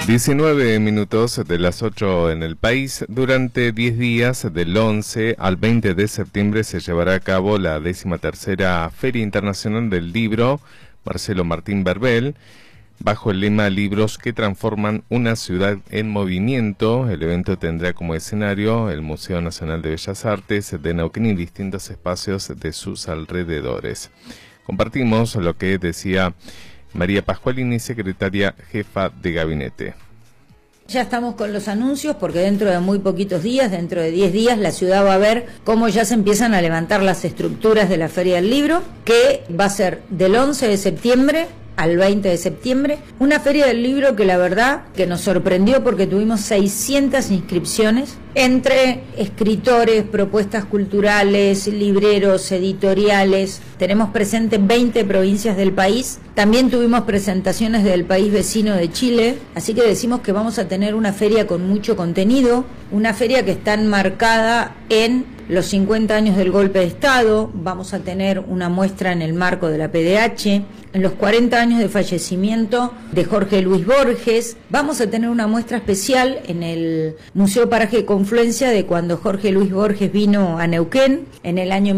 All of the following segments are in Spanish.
19 minutos de las 8 en el país. Durante 10 días, del 11 al 20 de septiembre, se llevará a cabo la 13ª Feria Internacional del Libro Marcelo Martín Verbel, bajo el lema Libros que transforman una ciudad en movimiento. El evento tendrá como escenario el Museo Nacional de Bellas Artes de Neuquén y distintos espacios de sus alrededores. Compartimos lo que decía María Pascualini, secretaria jefa de gabinete. Ya estamos con los anuncios porque dentro de muy poquitos días, dentro de 10 días, la ciudad va a ver cómo ya se empiezan a levantar las estructuras de la Feria del Libro, que va a ser del 11 de septiembre al 20 de septiembre, una feria del libro que la verdad que nos sorprendió porque tuvimos 600 inscripciones entre escritores, propuestas culturales, libreros, editoriales. Tenemos presentes 20 provincias del país. También tuvimos presentaciones del país vecino de Chile, así que decimos que vamos a tener una feria con mucho contenido, una feria que está enmarcada en los 50 años del golpe de Estado. Vamos a tener una muestra en el marco de la PDH, en los 40 años de fallecimiento de Jorge Luis Borges. Vamos a tener una muestra especial en el Museo Paraje de Confluencia de cuando Jorge Luis Borges vino a Neuquén en el año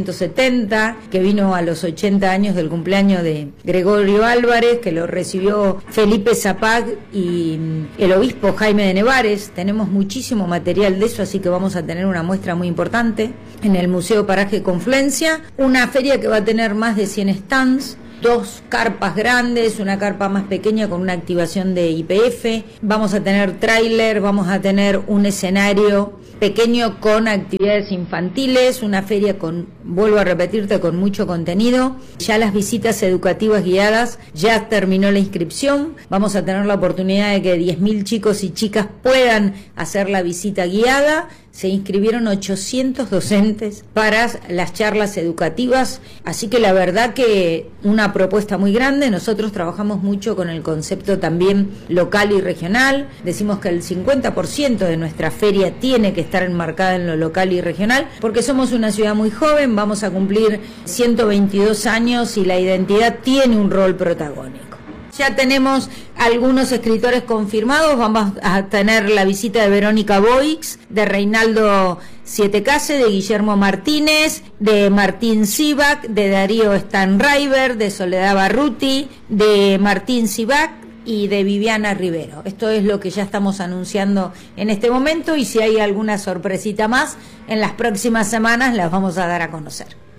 1970, que vino a los 80 años del cumpleaños de Gregorio Álvarez, que lo recibió Felipe Zapag y el obispo Jaime de Nevares. Tenemos muchísimo material de eso, así que vamos a tener una muestra muy importante en el Museo Paraje de Confluencia. Una feria que va a tener más de 100 stands, 2 carpas grandes, una carpa más pequeña con una activación de YPF, vamos a tener tráiler, vamos a tener un escenario pequeño con actividades infantiles, una feria con, vuelvo a repetirte, con mucho contenido. Ya las visitas educativas guiadas, ya terminó la inscripción, vamos a tener la oportunidad de que 10.000 chicos y chicas puedan hacer la visita guiada. Se inscribieron 800 docentes para las charlas educativas, así que la verdad que una propuesta muy grande. Nosotros trabajamos mucho con el concepto también local y regional. Decimos que el 50% de nuestra feria tiene que estar enmarcada en lo local y regional, porque somos una ciudad muy joven, vamos a cumplir 122 años y la identidad tiene un rol protagónico. Ya tenemos algunos escritores confirmados. Vamos a tener la visita de Verónica Boix, de Reinaldo Sietecase, de Guillermo Martínez, de Martín Sivak, de Darío Stanraiver, de Soledad Barruti, de Martín Sivak y de Viviana Rivero. Esto es lo que ya estamos anunciando en este momento, y si hay alguna sorpresita más, en las próximas semanas las vamos a dar a conocer.